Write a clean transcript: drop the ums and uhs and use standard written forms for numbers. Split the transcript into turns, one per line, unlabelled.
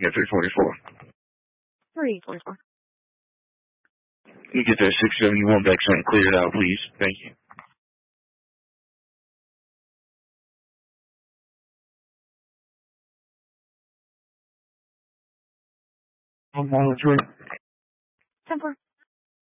Yeah, 344.
344.
You get that 671 back and clear it out, please. Thank you. I'm monitoring.
10-4.